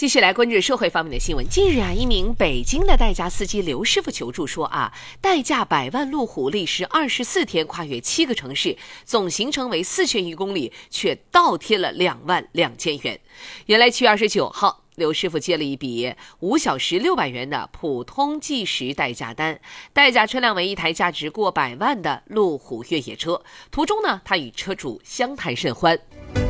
继续来关注社会方面的新闻。近日一名北京的代驾司机刘师傅求助说代驾100万路虎历时24天，跨越7个城市，总行程为4000余公里，却倒贴了2万2千元。原来7月29号，刘师傅接了一笔5小时600元的普通计时代驾单，代驾车辆为一台价值过100万的路虎越野车。途中呢，他与车主相谈甚欢。